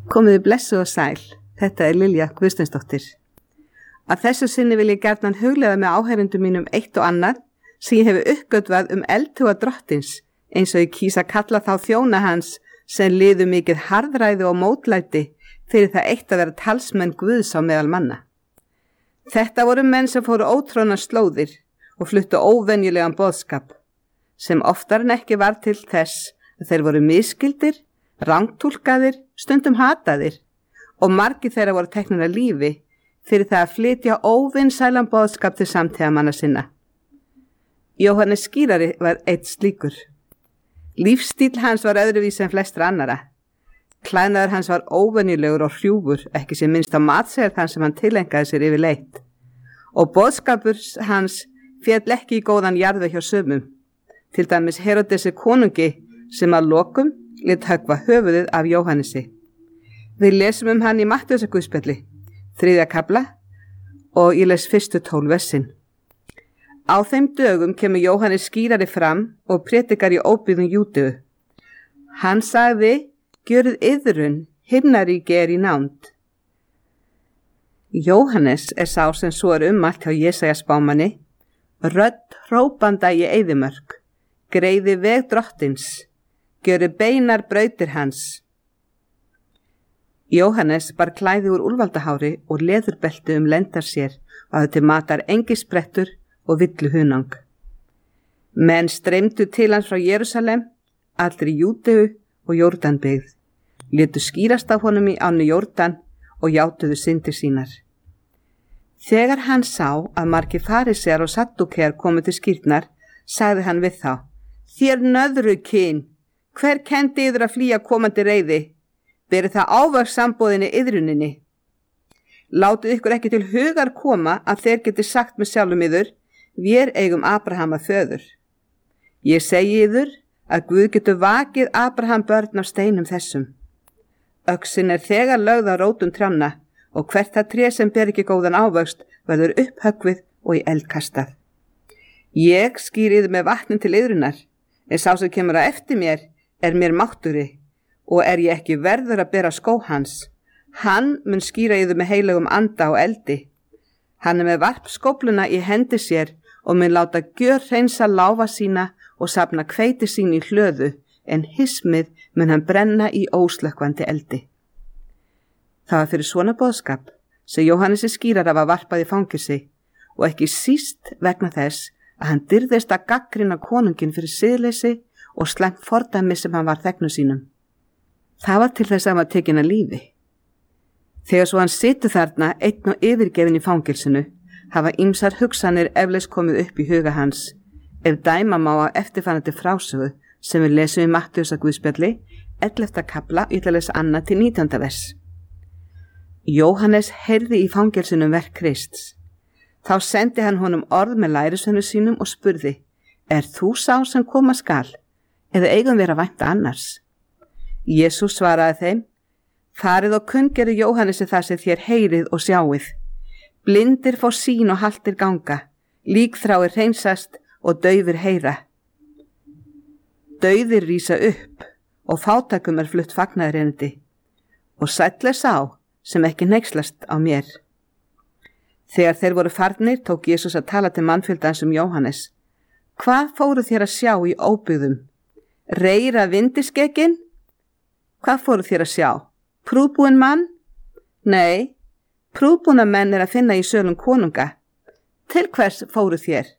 Komiði blessuð og sæl, þetta Lilja Guðsteinsdóttir. Að þessu sinni vil ég gjarnan hugleiða með áheyrendum mínum eitt og annað sem ég hefi uppgötvað eldhuga drottins, eins og ég kýs að kalla þá þjóna hans sem liðu mikið harðræði og mótlæti fyrir það eitt að vera talsmenn Guðs á meðal manna. Þetta voru menn sem fóru ótrónar slóðir og fluttu óvenjulegan boðskap, sem oftar en ekki var til þess að þeir voru misskildir, rangtúlkaðir, stundum hataðir og margir þeirra voru teknir af lífi fyrir það að flytja óvinsælan boðskap til samtíðamanna sinna. Jóhannes skírari var einn slíkur. Lífstíl hans var öðruvísi en flestra annara. Klæðnaður hans var óvenjulegur og hrjúfur, ekki sem minnst á matseðil þann sem hann tilengaði sér yfirleitt. Og boðskapur hans féll ekki í góðan jarðveg hjá sumum, til dæmis Herodesi konungi sem að lokum lét höggva höfuðið af Jóhannesi. Við lesum hann í Mattheusarguðspjalli, 3. kafla, og ég les fyrstu 12 versin. Á þeim dögum kemur Jóhannes skírari fram og prédikar í óbyggðum Júdeu. Hann sagði, gjörið iðrun, himnaríki í nánd. Jóhannes sá sem svo ummælt hjá Jesaja spámanni, rödd hrópanda í eyðimörk, greiði veg drottins, gjörið beinar brautir hans. Jóhannes bar klæði úr úlfaldahári og leðurbelti lendar sér og hafði til matar engisbrettur og villu hunang. Menn streymdu til hans frá Jerúsalem, allir í Júdeu og Jórdanbyggð, létu skýrast af honum í ánni Jórdan og játuðu syndir sínar. Þegar hann sá að margir farisear og saddúkear komu til skírnar, sagði hann við þá, þér nöðru kyn, hver kendi yður að flýja komandi reiði? Verið það ávöks sambóðinni iðruninni. Látið ykkur ekki til hugar koma að þeir geti sagt með sjálfum yður, vér eigum Abraham að föður. Ég segi yður að Guð getur vakið Abraham börn af steinum þessum. Öxin þegar lögð á rótum trjánna og hvert það tré sem ber ekki góðan ávöxt verður upphöggvið og í eld kastað. Ég skýri yður með vatnin til iðrunar, en sá sem kemur á eftir mér mér mátturi og ég ekki verður að bera skó hans. Hann mun skýra yður með heilögum anda og eldi. Hann með varpskófluna í hendi sér og mun láta gjörhreinsa láfa sína og safna hveiti sín í hlöðu, en hismið mun hann brenna í óslökkvandi eldi. Það var fyrir svona boðskap sem Jóhannesi skírara var varpað í fangelsi og ekki síst vegna þess að hann dirðist að gaggrina konunginn fyrir siðleysi og slæmt fordæmi sem hann var þegnu sínum. Það var til þess að hann var tekinn af lífi. Þegar svo hann situr þarna einn og yfirgefin í fangelsinu, hafa ýmsar hugsanir eflaust komið upp í huga hans, ef dæma má af eftirfarandi frásögu sem við lesum í Mattheusarguðspjalli, 11. kafla, ég ætla að lesa 2. til 19. vers. Jóhannes heyrði í fangelsinu verk Krists. Þá sendi hann honum orð með lærisveinum sínum og spurði, þú sá sem koma skal, eða eigum við að vænta annars? Jesús svaraði þeim, farið og kunngerið Jóhannesi það sem þér heyrið og sjáið. Blindir fá sýn og haltir ganga, líkþráir hreinsast og daufir heyra. Dauðir rísa upp og fátækum flutt fagnaðarerindi og sæll sá sem ekki hneykslast á mér. Þegar þeir voru farnir tók Jesús að tala til mannfjöldans Jóhannes. Hvað fóru þér að sjá í óbyggðum? Reyra vindiskekin? Hvað fóru þér að sjá? Prúðbúinn mann? Nei, prúðbúna menn að finna í sölum konunga. Til hvers fóru þér?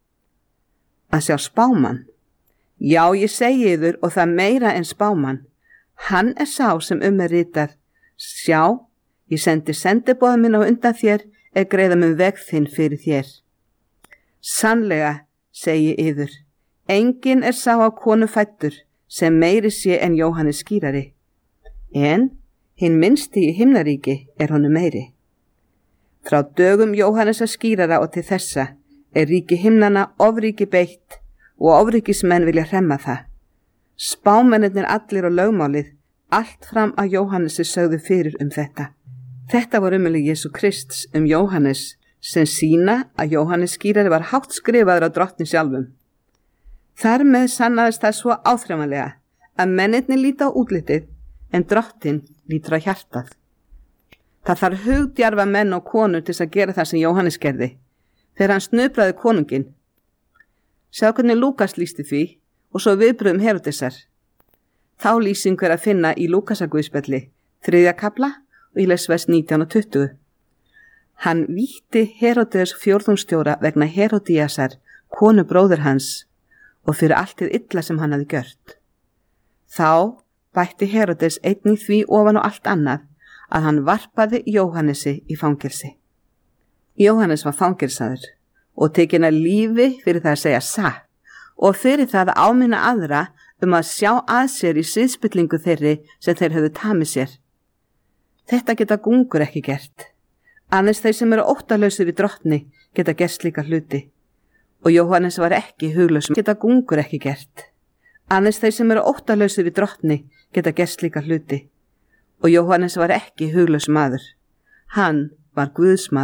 Að sjá spámann. Já, ég segi yður og það meira en spámann. Hann sá sem ritað. Sjá, ég sendi sendiboða minn á undan þér greiða mun veg þinn fyrir þér. Sannlega, segi yður, enginn sá á konu fæddur sem meiri sé en Jóhannes skírari. En hinn minnsti í himnaríki honum meiri. Frá dögum Jóhannesar skírara og til þessa ríki himnana ofríki beitt og ofríkismenn vilja hremma það. Spámennirnir allir og lögmálið, allt fram að Jóhannesi sögðu fyrir þetta. Þetta var ummæli Jesú Krists Jóhannes sem sína að Jóhannes skírari var hátt skrifaður á drottni sjálfum. Þar með sannaðist það svo áþreifanlega að mennirnir líta á útlitið en drottinn lítur á hjartað. Það þarf hugdjarfa menn og konur til að gera það sem Jóhannes gerði, þegar hann snupraði konunginn. Sjá hvernig Lúkas lýsti því og svo viðbrögðum Heródesar. Þá lýsingu að finna í Lúkasaguðspjalli, 3. kafla og í vers 19 og 20. Hann vítti Heródes fjórðungsstjóra vegna Herodíasar, konu bróður hans, og fyrir allt hið illa sem hann hafði gjört. Þá bætti Heródes einnig því ofan á allt annað að hann varpaði Jóhannesi í fangelsi. Jóhannes var fangelsaður og tekinn af lífi fyrir það að segja satt og fyrir það að áminna aðra að sjá að sér í siðspillingu þeirri sem þeir höfðu tamið sér. Þetta geta gungur ekki gert. Aðeins þeir sem eru óttalausir í drottni geta gert slíka hluti. Og Jóhannes var ekki huglaus. Geta gungur ekki gert. Aðeins þeir sem eru óttalausir í drottni geta gert slíka hluti. Og Jóhannes var ekki huglaus maður. Hann var Guðs maður.